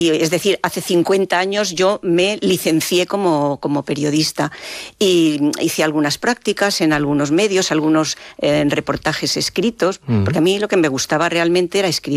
Es decir, hace 50 años yo me licencié como periodista y hice algunas prácticas en algunos medios, algunos reportajes escritos, porque a mí lo que me gustaba realmente era escribir.